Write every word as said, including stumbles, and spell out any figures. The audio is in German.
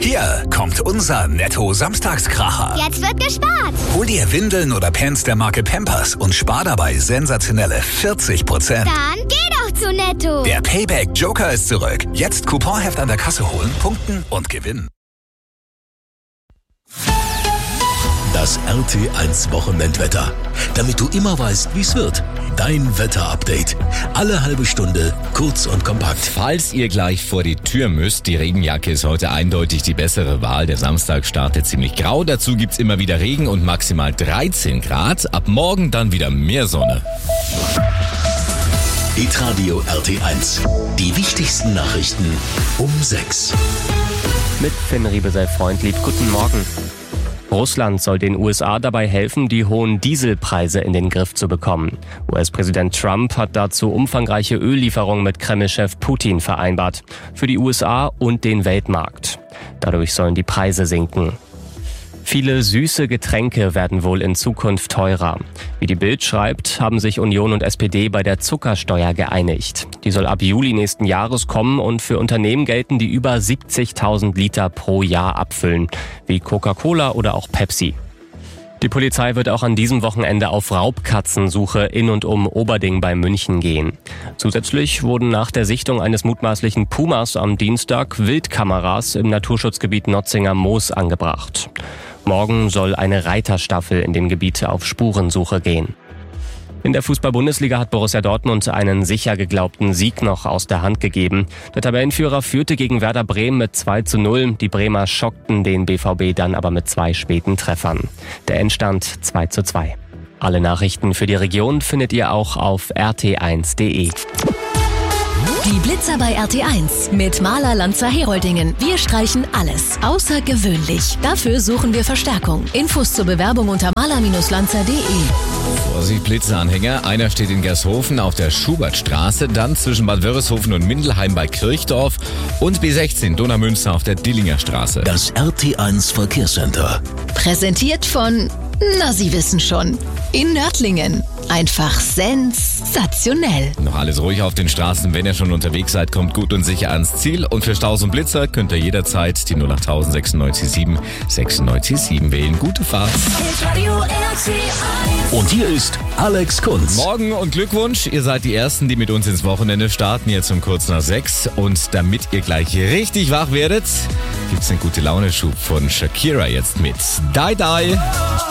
Hier kommt unser Netto-Samstagskracher. Jetzt wird gespart. Hol dir Windeln oder Pants der Marke Pampers und spar dabei sensationelle vierzig Prozent. Dann geh doch zu Netto. Der Payback-Joker ist zurück. Jetzt Couponheft an der Kasse holen, punkten und gewinnen. Das R T eins Wochenendwetter. Damit du immer weißt, wie es wird. Dein Wetterupdate. Alle halbe Stunde, kurz und kompakt. Falls ihr gleich vor die Tür müsst, die Regenjacke ist heute eindeutig die bessere Wahl. Der Samstag startet ziemlich grau. Dazu gibt's immer wieder Regen und maximal dreizehn Grad. Ab morgen dann wieder mehr Sonne. Hitradio R T eins. Die wichtigsten Nachrichten um sechs. Mit Finn Riebesell-Freundlieb. Guten Morgen. Russland soll den U S A dabei helfen, die hohen Dieselpreise in den Griff zu bekommen. U S-Präsident Trump hat dazu umfangreiche Öllieferungen mit Kreml-Chef Putin vereinbart. Für die U S A und den Weltmarkt. Dadurch sollen die Preise sinken. Viele süße Getränke werden wohl in Zukunft teurer. Wie die Bild schreibt, haben sich Union und S P D bei der Zuckersteuer geeinigt. Die soll ab Juli nächsten Jahres kommen und für Unternehmen gelten, die über siebzigtausend Liter pro Jahr abfüllen, wie Coca-Cola oder auch Pepsi. Die Polizei wird auch an diesem Wochenende auf Raubkatzensuche in und um Oberding bei München gehen. Zusätzlich wurden nach der Sichtung eines mutmaßlichen Pumas am Dienstag Wildkameras im Naturschutzgebiet Notzinger Moos angebracht. Morgen soll eine Reiterstaffel in dem Gebiet auf Spurensuche gehen. In der Fußball-Bundesliga hat Borussia Dortmund einen sicher geglaubten Sieg noch aus der Hand gegeben. Der Tabellenführer führte gegen Werder Bremen mit zwei zu null. Die Bremer schockten den B V B dann aber mit zwei späten Treffern. Der Endstand zwei zu zwei. Alle Nachrichten für die Region findet ihr auch auf r t eins punkt d e. Die Blitzer bei R T eins mit Maler Lanzer Heroldingen. Wir streichen alles außergewöhnlich. Dafür suchen wir Verstärkung. Infos zur Bewerbung unter maler Lanzer punkt d e. Vorsicht, Blitzeranhänger. Einer steht in Gershofen auf der Schubertstraße, dann zwischen Bad Wörishofen und Mindelheim bei Kirchdorf und B sechzehn Donaumünster auf der Dillinger Straße. Das R T eins Verkehrscenter. Präsentiert von, na Sie wissen schon, in Nördlingen. Einfach sensationell. Noch alles ruhig auf den Straßen. Wenn ihr schon unterwegs seid, kommt gut und sicher ans Ziel. Und für Staus und Blitzer könnt ihr jederzeit die null acht null null sechs sieben sechs sieben wählen. Gute Fahrt. Und hier ist Alex Kunz. Morgen und Glückwunsch. Ihr seid die Ersten, die mit uns ins Wochenende starten. Jetzt um kurz nach sechs. Und damit ihr gleich richtig wach werdet, gibt's einen gute Laune-Schub von Shakira jetzt mit Die Die.